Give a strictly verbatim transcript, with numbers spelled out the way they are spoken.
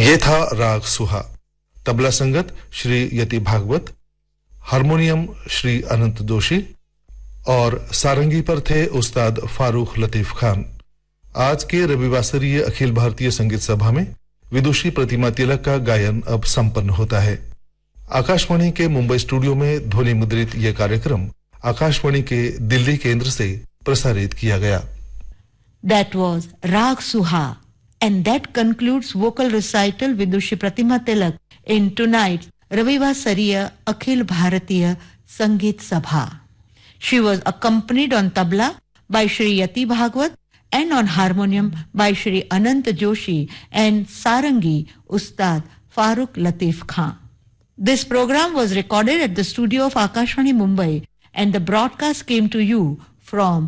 ये था राग सुहा। तबला संगत श्री यति भागवत, हारमोनियम श्री अनंत जोशी और सारंगी पर थे उस्ताद फारूक लतीफ खान। आज के रविवासरीय अखिल भारतीय संगीत सभा में विदुषी प्रतिमा तिलक का गायन अब संपन्न होता है। आकाशवाणी के मुंबई स्टूडियो में ध्वनि मुद्रित यह कार्यक्रम आकाशवाणी के दिल्ली केंद्र से प्रसारित किया गया। That was Rag Suha, and that concludes vocal recital Vidushi Pratima Tilak in tonight's Ravivasariya Akhil Bharatiya Sangeet Sabha. She was accompanied on tabla by Shri Yati Bhagwat and on harmonium by Shri Anant Joshi and sarangi Ustad Farooq Latif Khan. This program was recorded at the studio of Akashvani Mumbai, and the broadcast came to you from